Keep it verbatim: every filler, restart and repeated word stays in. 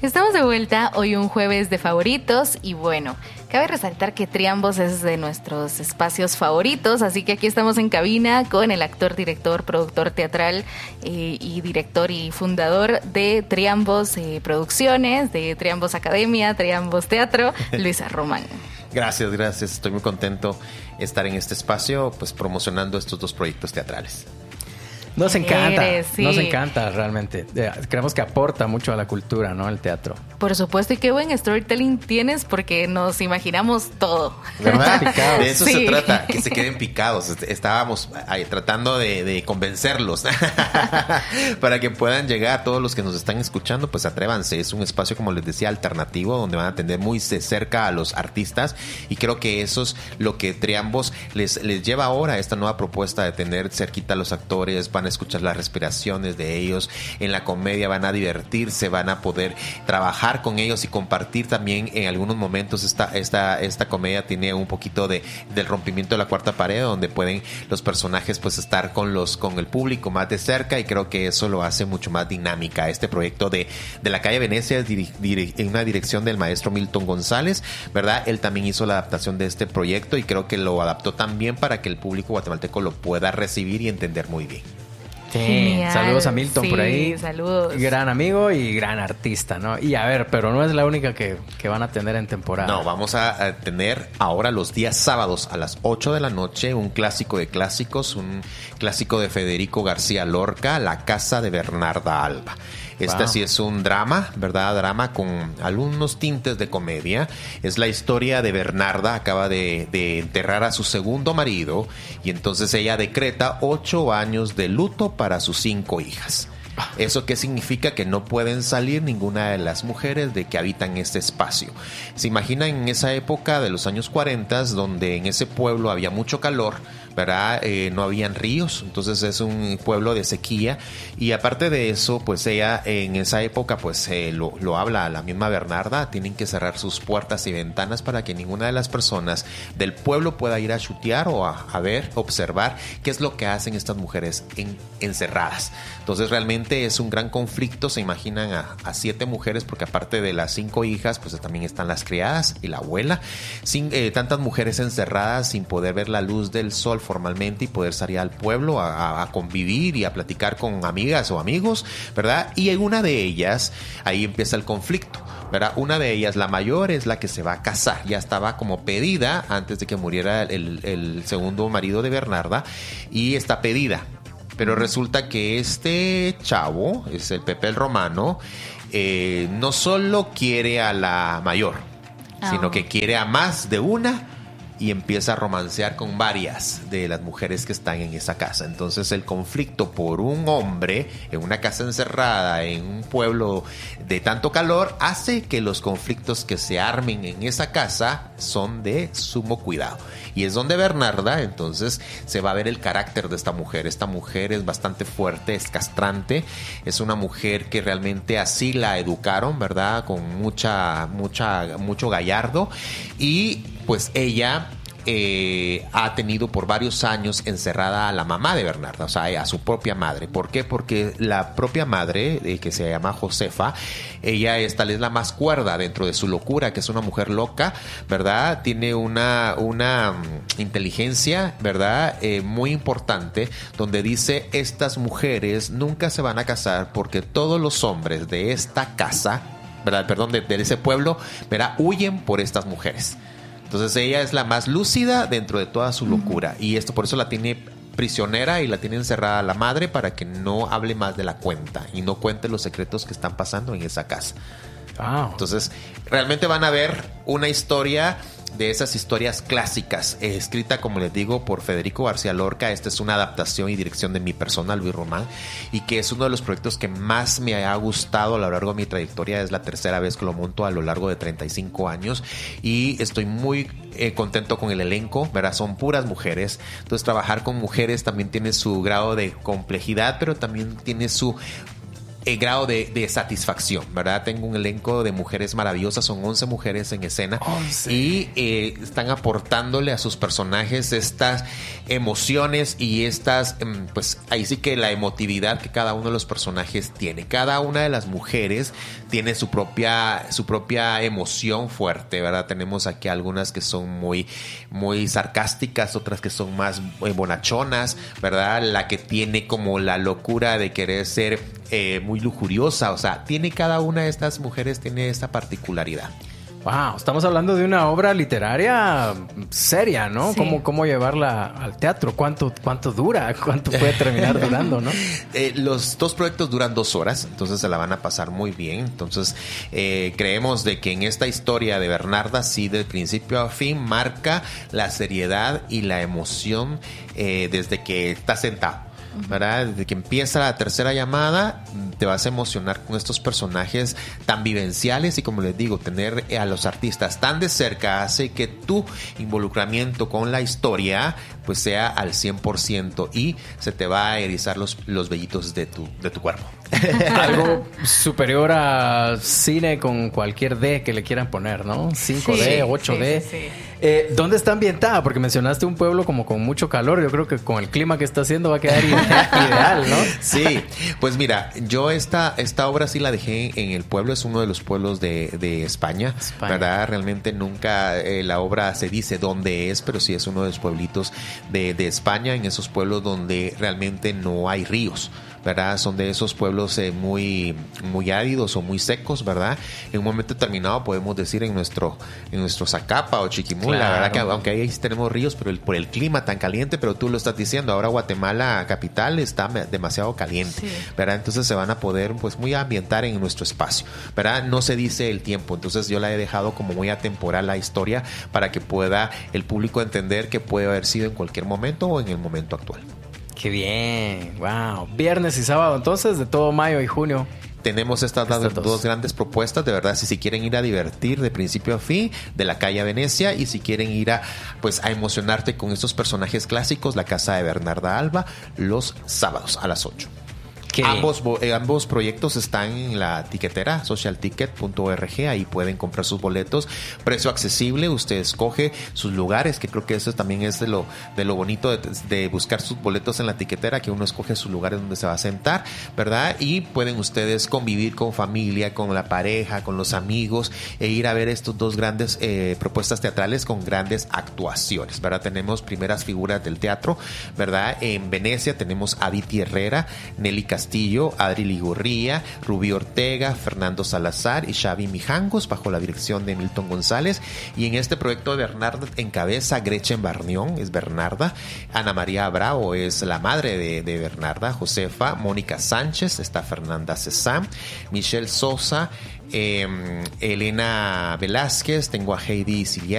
Estamos de vuelta hoy un jueves de favoritos y bueno, cabe resaltar que Triambos es de nuestros espacios favoritos, así que aquí estamos en cabina con el actor, director, productor teatral eh, y director y fundador de Triambos eh, Producciones, de Triambos Academia, Triambos Teatro, Luis Arromán. Gracias, gracias. Estoy muy contento de estar en este espacio, pues promocionando estos dos proyectos teatrales. Nos encanta, Eres, sí. nos encanta realmente. Creemos que aporta mucho a la cultura, ¿no? El teatro. Por supuesto, y qué buen storytelling tienes porque nos imaginamos todo. ¿Verdad? Picados. De eso Sí. se trata, que se queden picados. Estábamos ahí tratando de, de convencerlos para que puedan llegar. Todos los que nos están escuchando, pues atrévanse. Es un espacio, como les decía, alternativo, donde van a atender muy de cerca a los artistas, y creo que eso es lo que Triambos les, les lleva ahora, esta nueva propuesta de tener cerquita a los actores. Van a escuchar las respiraciones de ellos en la comedia, van a divertirse, van a poder trabajar con ellos y compartir también en algunos momentos. Esta, esta, esta comedia tiene un poquito de, del rompimiento de la cuarta pared, donde pueden los personajes pues estar con los con el público más de cerca, y creo que eso lo hace mucho más dinámica. Este proyecto de, de La Calle Venecia es diri, diri, en una dirección del maestro Milton González, ¿verdad? Él también hizo la adaptación de este proyecto y creo que lo adaptó también para que el público guatemalteco lo pueda recibir y entender muy bien. Sí, Genial. saludos a Milton Sí, por ahí. saludos. Gran amigo y gran artista, ¿no? Y a ver, pero no es la única que, que van a tener en temporada. No, vamos a, a tener ahora los días sábados a las ocho de la noche un clásico de clásicos, un clásico de Federico García Lorca, La Casa de Bernarda Alba. Este Wow. sí es un drama, ¿verdad? Drama con algunos tintes de comedia. Es la historia de Bernarda, acaba de, de enterrar a su segundo marido, y entonces ella decreta ocho años de luto para sus cinco hijas. ¿Eso qué significa? Que no pueden salir ninguna de las mujeres de que habitan este espacio. Se imaginan en esa época de los años cuarenta, donde en ese pueblo había mucho calor, ¿verdad? Eh, no habían ríos, entonces es un pueblo de sequía, y aparte de eso, pues ella en esa época, pues eh, lo, lo habla la misma Bernarda, tienen que cerrar sus puertas y ventanas para que ninguna de las personas del pueblo pueda ir a chutear o a, a ver, observar qué es lo que hacen estas mujeres en, encerradas. Entonces realmente es un gran conflicto. Se imaginan a, a siete mujeres, porque aparte de las cinco hijas, pues también están las criadas y la abuela, sin, eh, tantas mujeres encerradas sin poder ver la luz del sol formalmente y poder salir al pueblo a, a convivir y a platicar con amigas o amigos, ¿verdad? Y en una de ellas, ahí empieza el conflicto, ¿verdad? Una de ellas, la mayor, es la que se va a casar. Ya estaba como pedida antes de que muriera el, el segundo marido de Bernarda, y está pedida. Pero resulta que este chavo, es el Pepe el Romano, eh, no solo quiere a la mayor, oh. sino que quiere a más de una, y empieza a romancear con varias de las mujeres que están en esa casa. Entonces el conflicto por un hombre en una casa encerrada en un pueblo de tanto calor hace que los conflictos que se armen en esa casa son de sumo cuidado. Y es donde Bernarda, entonces, se va a ver el carácter de esta mujer. Esta mujer es bastante fuerte, es castrante, es una mujer que realmente así la educaron, ¿verdad? Con mucha, mucha, mucho gallardo. Y pues ella eh, ha tenido por varios años encerrada a la mamá de Bernarda, o sea, a su propia madre. ¿Por qué? Porque la propia madre, eh, que se llama Josefa, ella es tal vez la más cuerda dentro de su locura, que es una mujer loca, ¿verdad? Tiene una, una um, inteligencia, ¿verdad? Eh, muy importante, donde dice: estas mujeres nunca se van a casar porque todos los hombres de esta casa, ¿verdad? Perdón, de, de ese pueblo, ¿verdad? Huyen por estas mujeres. Entonces ella es la más lúcida dentro de toda su locura, y esto por eso la tiene prisionera y la tiene encerrada la madre, para que no hable más de la cuenta y no cuente los secretos que están pasando en esa casa. Wow. Entonces realmente van a ver una historia de esas historias clásicas, eh, escrita, como les digo, por Federico García Lorca. Esta es una adaptación y dirección de mi persona, Luis Román, y que es uno de los proyectos que más me ha gustado a lo largo de mi trayectoria. Es la tercera vez que lo monto a lo largo de treinta y cinco años, y estoy muy eh, contento con el elenco, ¿verdad? Son puras mujeres. Entonces trabajar con mujeres también tiene su grado de complejidad, pero también tiene su eh, grado de, de satisfacción, ¿verdad? Tengo un elenco de mujeres maravillosas, son once mujeres en escena once. Y eh, están aportándole a sus personajes estas emociones y estas, pues ahí sí que la emotividad que cada uno de los personajes tiene. Cada una de las mujeres tiene su propia, su propia emoción fuerte, ¿verdad? Tenemos aquí algunas que son muy, muy sarcásticas, otras que son más bonachonas, ¿verdad? La que tiene como la locura de querer ser eh, muy lujuriosa, o sea, tiene cada una de estas mujeres tiene esta particularidad. Wow, estamos hablando de una obra literaria seria, ¿no? Sí. ¿Cómo, cómo llevarla al teatro? ¿Cuánto, cuánto dura? ¿Cuánto puede terminar durando, no? Eh, los dos proyectos duran dos horas, entonces se la van a pasar muy bien. Entonces, eh, creemos de que en esta historia de Bernarda, sí, del principio a fin, marca la seriedad y la emoción eh, desde que está sentado, ¿verdad? Desde que empieza la tercera llamada te vas a emocionar con estos personajes tan vivenciales y, como les digo, tener a los artistas tan de cerca hace que tu involucramiento con la historia pues sea al cien por ciento y se te va a erizar los, los vellitos de tu, de tu cuerpo. Algo superior a cine con cualquier D que le quieran poner, ¿no? cinco D, sí, ocho D. Sí, sí, sí. Eh, ¿Dónde está ambientada? Porque mencionaste un pueblo como con mucho calor. Yo creo que con el clima que está haciendo va a quedar ideal, ¿no? Sí, pues mira, yo esta, esta obra sí la dejé en el pueblo. Es uno de los pueblos de, de España, España, ¿verdad? Realmente nunca eh, la obra se dice dónde es, pero sí es uno de los pueblitos de, de España, en esos pueblos donde realmente no hay ríos, ¿verdad? Son de esos pueblos eh, muy, muy áridos o muy secos, ¿verdad? En un momento determinado podemos decir en nuestro, en nuestro Zacapa o Chiquimula, claro, ¿verdad? Que aunque ahí sí tenemos ríos, pero el, por el clima tan caliente, pero tú lo estás diciendo, ahora Guatemala capital está demasiado caliente, sí, ¿verdad? Entonces se van a poder pues muy ambientar en nuestro espacio, ¿verdad? No se dice el tiempo, entonces yo la he dejado como muy atemporal la historia para que pueda el público entender que puede haber sido en cualquier momento o en el momento actual. ¡Qué bien! ¡Wow! Viernes y sábado, entonces, de todo mayo y junio. Tenemos estas, estas dos. dos grandes propuestas, de verdad, si, si quieren ir a divertir de principio a fin, de la calle a Venecia, y si quieren ir a, pues, a emocionarte con estos personajes clásicos, la casa de Bernarda Alba, los sábados a las ocho. Ambos, eh, ambos proyectos están en la tiquetera social ticket punto org, ahí pueden comprar sus boletos, precio accesible, usted escoge sus lugares, que creo que eso también es de lo, de lo bonito de, de buscar sus boletos en la tiquetera, que uno escoge sus lugares donde se va a sentar, ¿verdad? Y pueden ustedes convivir con familia, con la pareja, con los amigos, e ir a ver estos dos grandes eh, propuestas teatrales con grandes actuaciones, ¿verdad? Tenemos primeras figuras del teatro, ¿verdad? En Venecia tenemos a Viti Herrera, Nelly Castillo, Castillo, Adri Ligurría, Rubí Ortega, Fernando Salazar y Xavi Mijangos, bajo la dirección de Milton González. Y en este proyecto de Bernarda encabeza Gretchen Barnión, es Bernarda, Ana María Bravo es la madre de, de Bernarda, Josefa, Mónica Sánchez, está Fernanda Cezanne, Michelle Sosa, eh, Elena Velázquez, tengo a Heidi Silier,